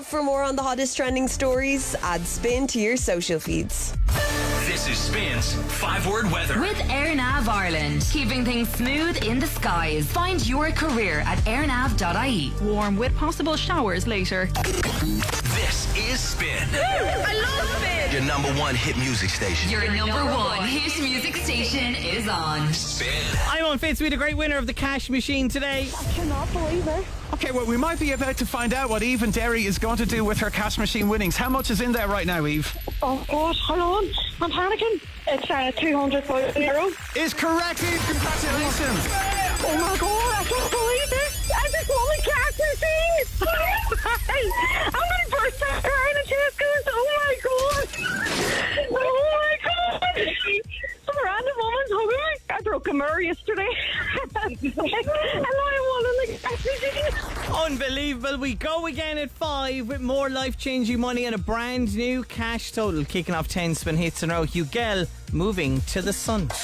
For more on the hottest trending stories, add Spin to your social feeds. This is Spin's 5-word weather. With AirNav Ireland, keeping things smooth in the skies. Find your career at airnav.ie. Warm with possible showers later. This is Spin. I love Spin. Your number one hit music station. Your number one hit music station is on. Spin. I'm on Fitz. We had a great winner of the cash machine today. I cannot believe it. Okay, well, we might be about to find out what Eve in Derry is going to do with her cash machine winnings. How much is in there right now, Eve? Oh, God, hold on. I'm panicking. It's €200 Is correct, Eve. Congratulations. Oh, my God, I can't believe this. I just won the cash machine. I'm going to burst out crying and Tesco's. Oh, my God. Oh, my God. Some random woman's hugging me. I broke a mirror yesterday. And I won in the cash machine. Unbelievable. We go again at 5 with more life-changing money and a brand new cash total. Kicking off 10 spin hits in a row. Hugel moving to the sun.